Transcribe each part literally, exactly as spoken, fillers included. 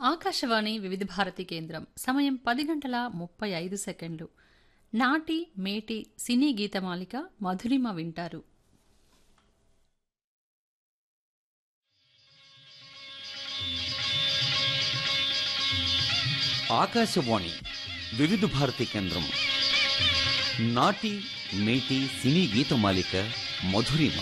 ఆకాశవాణి వివిధ భారతి కేంద్రం సమయం పది గంటల ముప్పై ఐదు సెకండ్లు. నాటి మేటి సినీ గీతమాలిక మధురిమ వింటారు. ఆకాశవాణి వివిధ భారతి కేంద్రం నాటి మేటి సినీ గీతమాలిక మధురిమ.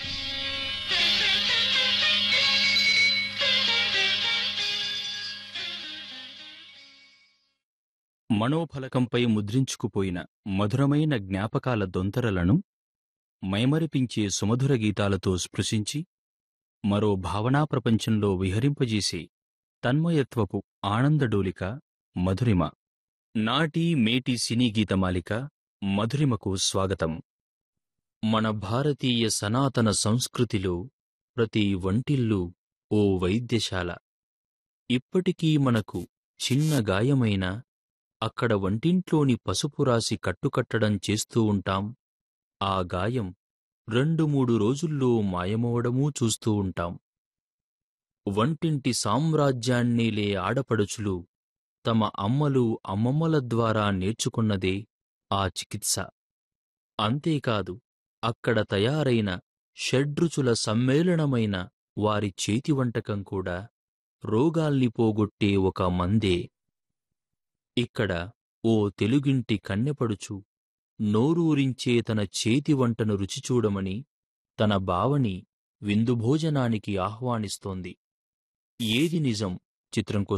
మనోఫలకంపై ముద్రించుకుపోయిన మధురమైన జ్ఞాపకాల దొంతరలను మైమరిపించే సుమధుర గీతాలతో స్పృశించి మరో భావనా ప్రపంచంలో విహరింపజేసే తన్మయత్వపు ఆనందడోలిక మధురిమ. నాటి మేటి సినీ గీతమాలిక మధురిమకు స్వాగతం. మన భారతీయ సనాతన సంస్కృతిలో ప్రతి వంటిల్లు ఓ వైద్యశాల. ఇప్పటికీ మనకు చిన్న గాయమైన అక్కడ వంటింట్లోని పసుపురాసి కట్టుకట్టడం చేస్తూ ఉంటాం. ఆ గాయం రెండు మూడు రోజుల్లో మాయమవడమూ చూస్తూ ఉంటాం. వంటింటి సామ్రాజ్యాన్నేలే ఆడపడుచులు తమ అమ్మలు అమ్మమ్మల ద్వారా నేర్చుకున్నదే ఆ చికిత్స. అంతేకాదు, అక్కడ తయారైన షడ్రుచుల సమ్మేళనమైన వారి చేతి వంటకం కూడా రోగాల్ని పోగొట్టే ఒక మందే. ఇక్కడ ఓ తెలుగింటి కన్నెపడుచు నోరూరించే తన చేతి వంటను రుచిచూడమని తన బావని విందుభోజనానికి ఆహ్వానిస్తోంది. ఏది నిజం చిత్రం